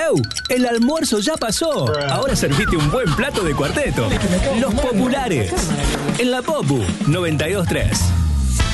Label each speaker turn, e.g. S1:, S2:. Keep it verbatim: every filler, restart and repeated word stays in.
S1: ¡Ew! El almuerzo ya pasó. Ahora servite un buen plato de Cuarteto. Los Populares. En la Popu noventa y dos tres.